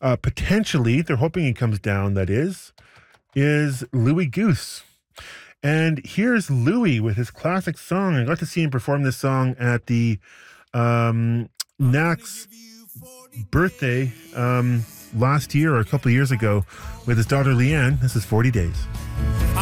Potentially, they're hoping he comes down, that is Louis Goose. And here's Louis with his classic song. I got to see him perform this song at the Knack's birthday last year or a couple of years ago with his daughter Leanne. This is 40 Days.